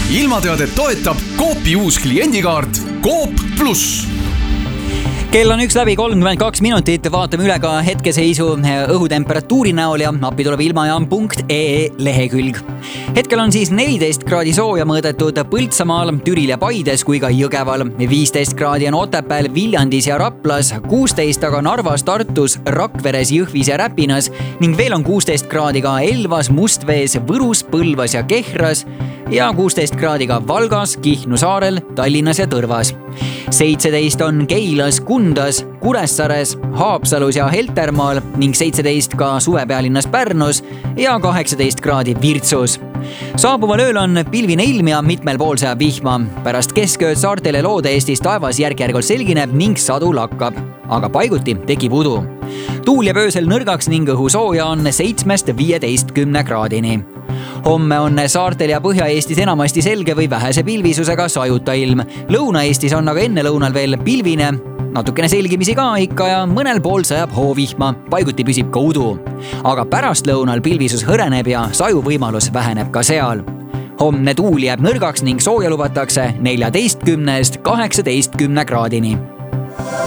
ilmateadet toetab Coopi uus kliendikaart Coop Pluss. Kell on 1:32, vaatame üle ka hetkeseisu õhutemperatuuri näol ja appi tuleb ilmajaam.ee lehekülg. Hetkel on siis 14 kraadi sooja mõõdetud Põltsamaal, Türil ja Paides kui ka Jõgeval. 15 kraadi on Otepääl, Viljandis ja Raplas, 16 aga Narvas, Tartus, Rakveres, Jõhvis ja Räpinas ning veel on 16 kraadi ka Elvas, Mustvees, Võrus, Põlvas ja Kehras ja 16 kraadi ka Valgas, Kihnu saarel, Tallinnas ja Tõrvas. 17 on Keilas, Kundas, Kuressaares, Haapsalus ja Heltermaal ning 17 ka suvepealinnas Pärnus ja 18 kraadi Virtsus. Saabuval ööl on pilvine ilm ja mitmel pool sajab vihma. Pärast keskööd saartel ja Loode-Eestis taevas järk-järgult selgineb ning sadu lakkab, aga paiguti tekib udu. Tuul jääb öösel nõrgaks ning õhusooja on 7-15 kraadini. Homme on saartel ja Põhja-Eestis enamasti selge või vähese pilvisusega sajuta ilm. Lõuna-Eestis on aga enne lõunal veel pilvine, natukene selgimisi ka ikka ja mõnel pool sajab hoovihma, paiguti püsib ka udu. Aga pärast lõunal pilvisus hõreneb ja saju võimalus väheneb ka seal. Homne tuul jääb nõrgaks ning sooja lubatakse 14-18 kraadini.